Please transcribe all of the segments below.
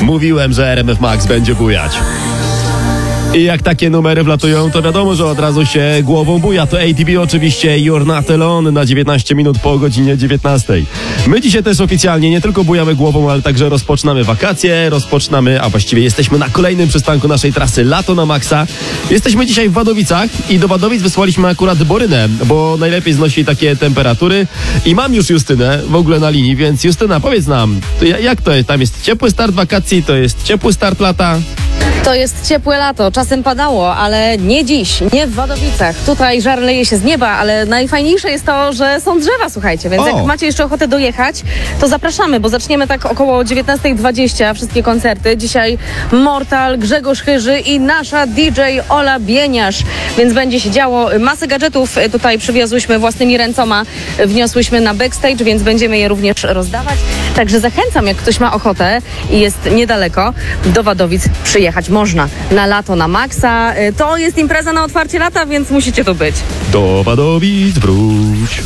Mówiłem, że RMF Max będzie bujać. I jak takie numery wlatują, to wiadomo, że od razu się głową buja. To ATB oczywiście, You're Not Alone na 19 minut po godzinie 19. My dzisiaj też oficjalnie nie tylko bujamy głową, ale także rozpoczynamy wakacje, a właściwie jesteśmy na kolejnym przystanku naszej trasy Lato na Maxa. Jesteśmy dzisiaj w Wadowicach i do Wadowic wysłaliśmy akurat Borynę, bo najlepiej znosi takie temperatury. I mam już Justynę w ogóle na linii, więc Justyna, powiedz nam, jak to jest? Tam jest ciepły start wakacji, to jest ciepły start lata? To jest ciepłe lato, czasem padało, ale nie dziś, nie w Wadowicach. Tutaj żar leje się z nieba, ale najfajniejsze jest to, że są drzewa, słuchajcie, więc jak macie jeszcze ochotę dojechać, to zapraszamy, bo zaczniemy tak około 19:20 wszystkie koncerty. Dzisiaj Mortal, Grzegorz Chyży i nasza DJ Ola Bieniasz, więc będzie się działo. Masę gadżetów tutaj przywiozłyśmy własnymi rękoma, wniosłyśmy na backstage, więc będziemy je również rozdawać. Także zachęcam, jak ktoś ma ochotę i jest niedaleko, do Wadowic przyjechać można. Na Lato na Maxa. To jest impreza na otwarcie lata, więc musicie tu być. Do Wadowic wróć.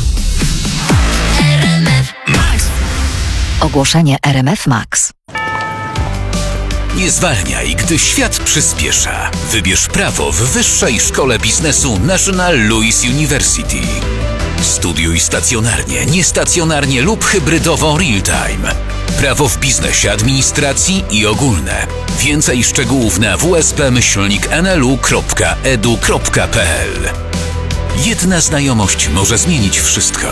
RMF Max. Ogłoszenie RMF Max. Nie zwalniaj, gdy świat przyspiesza. Wybierz prawo w Wyższej Szkole Biznesu National Louis University. Studiuj stacjonarnie, niestacjonarnie lub hybrydowo real-time. Prawo w biznesie, administracji i ogólne. Więcej szczegółów na wsp-nlu.edu.pl. Jedna znajomość może zmienić wszystko.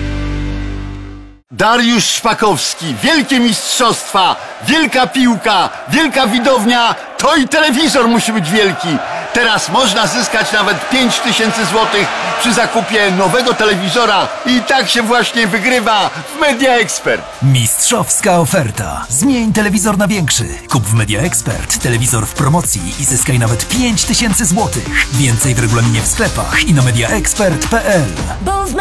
Dariusz Szpakowski, wielkie mistrzostwa, wielka piłka, wielka widownia, to i telewizor musi być wielki. Teraz można zyskać nawet 5000 złotych przy zakupie nowego telewizora i tak się właśnie wygrywa w Media Expert. Mistrzowska oferta. Zmień telewizor na większy. Kup w Media Expert telewizor w promocji i zyskaj nawet 5000 złotych. Więcej w regulaminie w sklepach i na mediaexpert.pl.